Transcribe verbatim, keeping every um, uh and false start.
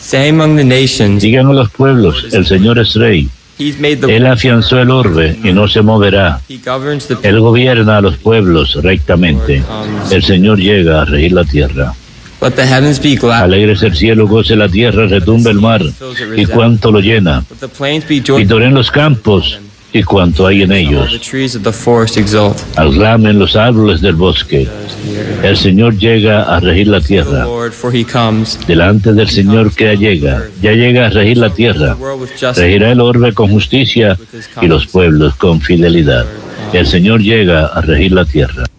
Say among the nations, Digan a los pueblos, el Señor es rey. He's made the Él afianzó el orbe y no se moverá. He governs the Él gobierna a los pueblos rectamente. El Señor llega a regir la tierra. Let the heavens be glad. Alegres el cielo, goce la tierra, retumbe el mar, y cuánto lo llena. Let the plains be Y joyful. doren los campos, y cuanto hay en All the ellos. trees of the forest exult. Aclamen los árboles del bosque. El Señor llega a regir la The tierra. Lord, for he comes. Delante del Señor que llega, ya llega a regir la tierra. The world with justice. Regirá el orbe con justicia y los pueblos con fidelidad. El Señor llega a regir la tierra.